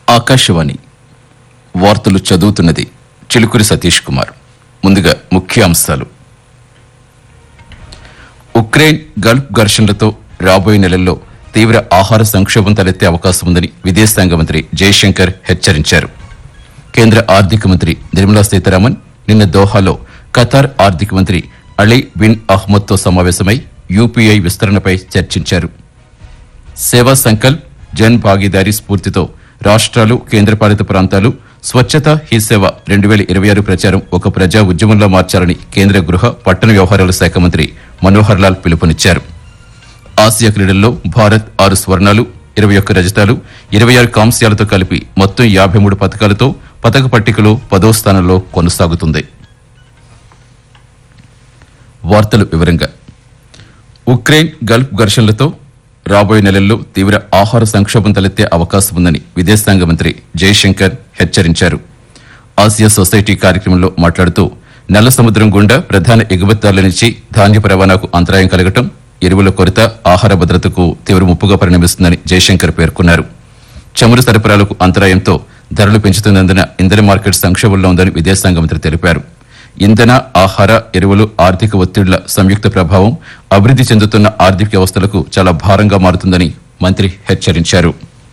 ఆకాశవాణి వార్తలు చదువుతున్నది చిలుకూరి సతీష్ కుమార్. ముందుగా ముఖ్య అంశాలు. ఉక్రెయిన్ గల్ఫ్ ఘర్షణలతో రాబోయే నెలల్లో తీవ్ర ఆహార సంక్షోభం తలెత్తే అవకాశం ఉందని విదేశాంగ మంత్రి జయశంకర్ హెచ్చరించారు. కేంద్ర ఆర్థిక మంత్రి నిర్మలా సీతారామన్ నిన్న దోహాలో ఖతార్ ఆర్థిక మంత్రి అలీ బిన్ అహ్మద్తో సమావేశమై యూపీఐ విస్తరణపై చర్చించారు. సేవా సంకల్ప్ జన్ భాగీదారీ స్ఫూర్తితో రాష్ట్రాలు కేంద్రపాలిత ప్రాంతాలు స్వచ్ఛత హీ సేవ 2026 ప్రచారం ఒక ప్రజా ఉద్యమంలో మార్చాలని కేంద్ర గృహ పట్టణ వ్యవహారాల శాఖ మంత్రి మనోహర్ లాల్ పిలుపునిచ్చారు. ఆసియా క్రీడల్లో భారత్ 6 స్వర్ణాలు 21 రజతాలు 26 కాంస్యాలతో కలిపి మొత్తం 53 పతకాలతో పతక పట్టికలో 10వ స్థానంలో కొనసాగుతుంది. వార్తలు వివరంగా. ఉక్రెయిన్ గల్ఫ్ ఘర్షణలతో రాబోయే నెలల్లో తీవ్ర ఆహార సంక్షోభం తలెత్తే అవకాశం ఉందని విదేశాంగ మంత్రి జయశంకర్ హెచ్చరించారు. ఆసియా సొసైటీ కార్యక్రమంలో మాట్లాడుతూ నల్ల సముద్రం గుండా ప్రధాన ఎగుమతిదారుల నుంచి ధాన్యపు రవాణాకు అంతరాయం కలగటం, ఎరువుల కొరత ఆహార భద్రతకు తీవ్ర ముప్పుగా పరిణమిస్తుందని జయశంకర్ పేర్కొన్నారు. చమురు సరఫరాలకు అంతరాయంతో ధరలు పెంచుతున్నందున ఇంధన మార్కెట్ సంక్షోభంలో ఉందని విదేశాంగ మంత్రి తెలిపారు. ఇంధన, ఆహార, ఎరువులు ఆర్థిక ఒత్తిళ్ల సంయుక్త ప్రభావం అభివృద్ది చెందుతున్న ఆర్థిక వ్యవస్థలకు చాలా భారంగా మారుతుందని మంత్రి హెచ్చరించారు.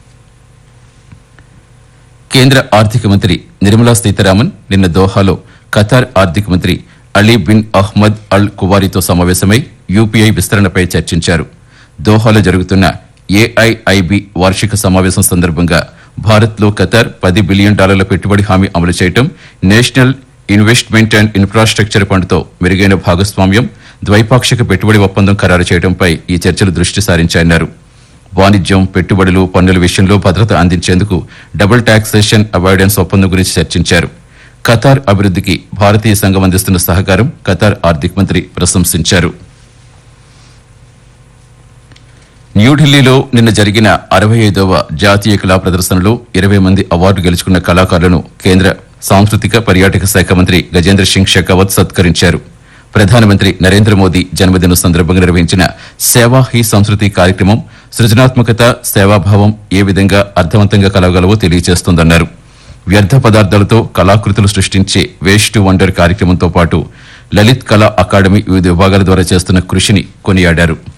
కేంద్ర ఆర్థిక మంత్రి నిర్మలా సీతారామన్ నిన్న దోహాలో ఖతార్ ఆర్థిక మంత్రి అలీ బిన్ అహ్మద్ అల్ కువారితో సమావేశమై యూపీఐ విస్తరణపై చర్చించారు. దోహాలో జరుగుతున్న ఏఐఐబి వార్షిక సమావేశం సందర్భంగా భారత్లో ఖతార్ $10 బిలియన్ పెట్టుబడి హామీ అమలు చేయడం, నేషనల్ ఇన్వెస్ట్మెంట్ అండ్ ఇన్ఫ్రాస్ట్రక్చర్ ఫండ్తో మెరుగైన భాగస్వామ్యం, ద్వైపాక్షిక పెట్టుబడి ఒప్పందం ఖరారు చేయడంపై ఈ చర్చలు దృష్టి సారించాయన్నారు. వాణిజ్యం, పెట్టుబడులు, పన్నుల విషయంలో భద్రత అందించేందుకు డబుల్ టాక్సేషన్ అవాయిడెన్స్ ఒప్పందం గురించి చర్చించారు. ఖతార్ అభివృద్దికి భారతీయ సంఘం అందిస్తున్న సహకారం ఖతార్ ఆర్థిక మంత్రి ప్రశంసించారు. న్యూఢిల్లీలో నిన్న జరిగిన 65వ జాతీయ కళా ప్రదర్శనలో 20 మంది అవార్డు గెలుచుకున్న కళాకారులను కేంద్ర సాంస్కృతిక పర్యాటక శాఖ మంత్రి గజేంద్ర సింగ్ షెకావత్ సత్కరించారు. ప్రధానమంత్రి నరేంద్ర మోదీ జన్మదినం సందర్భంగా నిర్వహించిన సేవా హీ సంస్కృతి కార్యక్రమం సృజనాత్మకత, సేవాభావం ఏ విధంగా అర్థవంతంగా కలగలవో తెలియజేస్తోందన్నారు. వ్యర్థ పదార్థాలతో కళాకృతులు సృష్టించే వేస్ట్ టు వండర్ కార్యక్రమంతో పాటు లలిత్ కళా అకాడమీ వివిధ విభాగాల ద్వారా చేస్తున్న కృషిని కొనియాడారు.